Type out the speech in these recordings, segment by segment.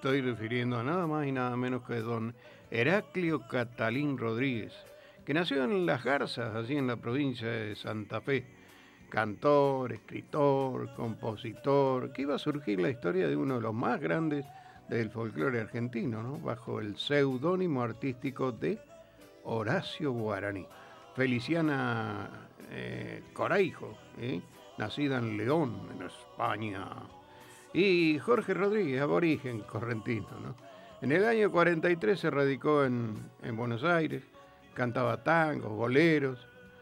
estoy refiriendo a nada más y nada menos que don Heraclio Catalín Rodríguez, que nació en Las Garzas, así en la provincia de Santa Fe. Cantor, escritor, compositor, que iba a surgir la historia de uno de los más grandes del folclore argentino, ¿no? Bajo el seudónimo artístico de Horacio Guaraní. Feliciana Coraijo, nacida en León, en España. Y Jorge Rodríguez, aborigen correntino, ¿no? En el año 43 se radicó en Buenos Aires, cantaba tangos, boleros,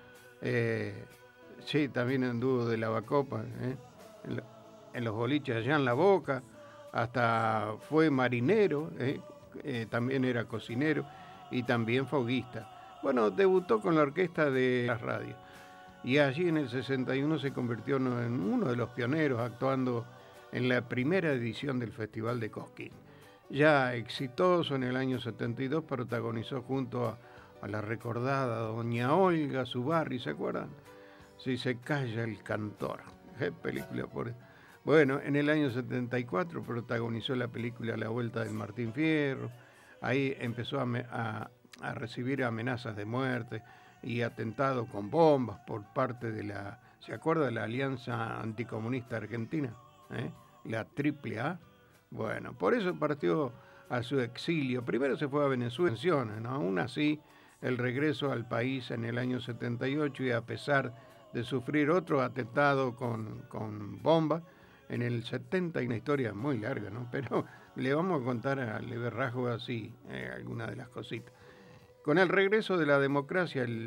sí, también anduvo de lavacopa, en los boliches allá en La Boca, hasta fue marinero, también era cocinero y también foguista. Bueno, debutó con la orquesta de las radios y allí en el 61 se convirtió en uno de los pioneros actuando en la primera edición del Festival de Cosquín. Ya exitoso en el año 72 protagonizó junto a la recordada doña Olga Zubarry, ¿se acuerdan? Si se calla el cantor. ¿Qué película por... Bueno, en el año 74 protagonizó la película La Vuelta del Martín Fierro. Ahí empezó a recibir amenazas de muerte y atentados con bombas por parte de la... ¿Se acuerda de la Alianza Anticomunista Argentina? La AAA. Bueno, por eso partió a su exilio. Primero se fue a Venezuela, ¿no? Aún así, el regreso al país en el año 78 y a pesar de sufrir otro atentado con bomba en el 70, y una historia muy larga, ¿no? Pero le vamos a contar a leve rasgo así algunas de las cositas. Con el regreso de la democracia, el